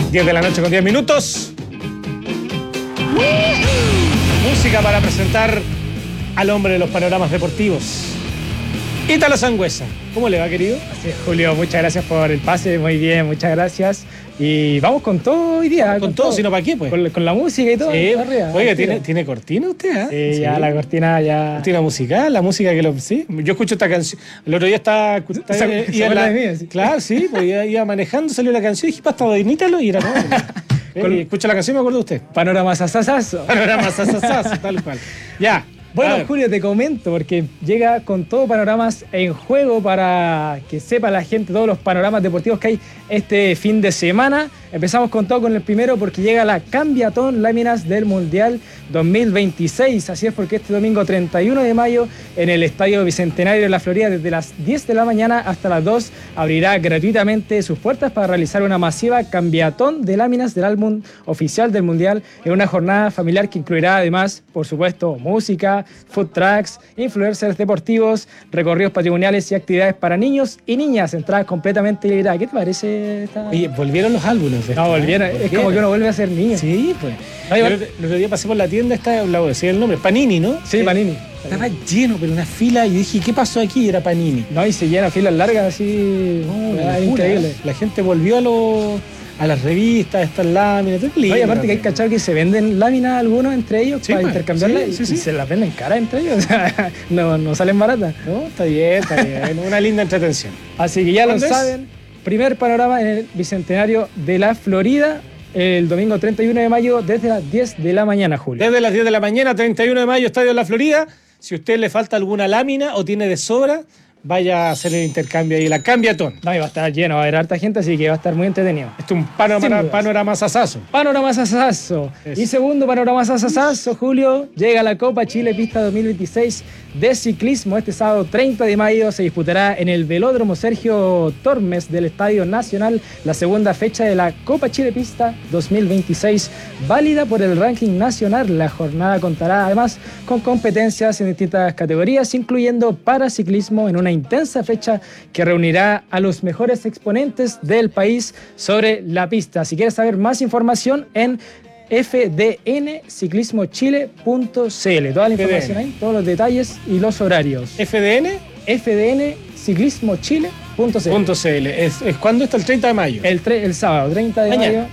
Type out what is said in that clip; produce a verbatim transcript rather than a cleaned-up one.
diez de la noche con diez minutos. Música para presentar al hombre de los panoramas deportivos, Ítalo Sangüesa. ¿Cómo le va, querido? Así es, Julio, muchas gracias por el pase, muy bien, muchas gracias. Y vamos con todo hoy día. Con, con todo, todo, sino para qué, pues. Con, con la música y todo. Sí. Arriba, Oiga, ¿tiene, ¿tiene cortina usted? ¿eh? Sí, sí, ya la cortina ya. Cortina musical, la música que lo. Sí, yo escucho esta canción. El otro día estaba. estaba se, iba se la, de mí, sí. Claro, sí, pues iba, iba manejando, salió la canción y dije, pasta, Ítalo, y era todo. Con, escucho la canción y me acuerdo de usted. Panorama sasasazo. Panorama sasasazo, tal cual. Ya. Bueno, Julio, te comento, porque llega con todo panoramas en juego para que sepa la gente todos los panoramas deportivos que hay este fin de semana. Empezamos con todo con el primero porque llega la Cambiatón Láminas del Mundial dos mil veintiséis. Así es, porque este domingo treinta y uno de mayo en el Estadio Bicentenario de la Florida, desde las diez de la mañana hasta las dos, abrirá gratuitamente sus puertas para realizar una masiva cambiatón de láminas del álbum oficial del Mundial en una jornada familiar que incluirá además, por supuesto, música, food trucks, influencers deportivos, recorridos patrimoniales y actividades para niños y niñas, entradas completamente liberadas. ¿Qué te parece esta? Oye, volvieron los álbumes. No, volvieron. Es volvieron. Como que uno vuelve a ser niño. Sí, pues. No, yo, el otro día pasé por la tienda, esta, la voy a decir el nombre, Panini, ¿no? Sí, Panini. Estaba lleno, pero una fila, y dije, ¿qué pasó aquí? Era Panini. No, y se llena filas largas así. No, la increíble. La gente volvió a los... a las revistas, estas láminas, todo lindo. Oye, aparte que hay cachado que se venden láminas algunos entre ellos sí, para pues, intercambiarlas sí, sí, y, sí. y se las venden caras entre ellos, o sea, no, no salen baratas. No, está bien, está bien, una linda entretención. Así que ya lo saben, primer panorama en el Bicentenario de la Florida, el domingo treinta y uno de mayo desde las diez de la mañana, Julio. Desde las diez de la mañana, treinta y uno de mayo, Estadio de la Florida. Si a usted le falta alguna lámina o tiene de sobra, vaya a hacer el intercambio ahí, la Cambiatón. No, y va a estar lleno, va a haber harta gente, así que va a estar muy entretenido. Esto es un panorama, panorama sasazo. Panorama sasazo. Y segundo panorama sasazo, Julio, llega la Copa Chile Pista dos mil veintiséis de ciclismo. Este sábado treinta de mayo se disputará en el Velódromo Sergio Tormes del Estadio Nacional la segunda fecha de la Copa Chile Pista dos mil veintiséis, válida por el ranking nacional. La jornada contará además con competencias en distintas categorías, incluyendo paraciclismo, en una intensa fecha que reunirá a los mejores exponentes del país sobre la pista. Si quieres saber más información, en f d n ciclismo chile punto c l. Toda la información ahí, todos los detalles y los horarios. ¿F D N? f d n ciclismo chile punto c l. ¿Es, es cuándo está? El treinta de mayo. El, tre- el sábado, treinta de mayo.